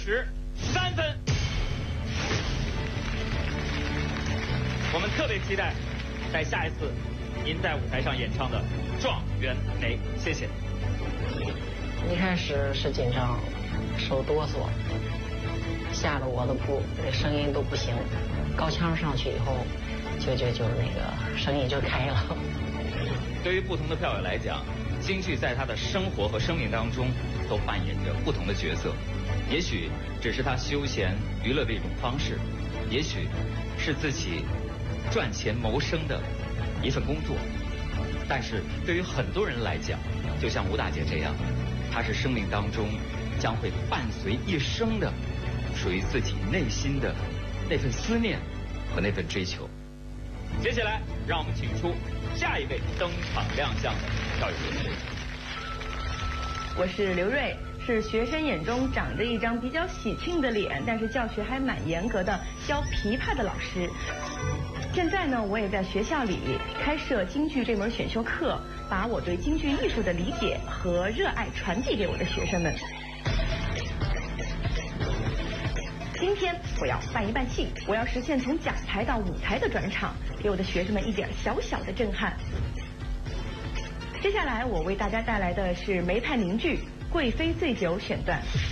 43分。我们特别期待在下一次您在舞台上演唱的《状元梅》，谢谢。 一开始是紧张，手哆嗦，吓得我的声音都不行。高腔上去以后，就那个声音就开了。 对于不同的票友来讲，京剧在他的生活和生命当中都扮演着不同的角色。也许只是他休闲娱乐的一种方式，也许是自己赚钱谋生的一份工作。但是对于很多人来讲，就像吴大姐这样，她是生命当中将会伴随一生的，属于自己内心的那份思念和那份追求。接下来让我们请出下一位登场亮相的票友。 我是刘瑞，是学生眼中长着一张比较喜庆的脸，但是教学还蛮严格的教琵琶的老师。现在呢，我也在学校里开设京剧这门选修课，把我对京剧艺术的理解和热爱传递给我的学生们。今天我要办一办戏，我要实现从讲台到舞台的转场，给我的学生们一点小小的震撼。接下来我为大家带来的是梅派名剧《贵妃醉酒》选段。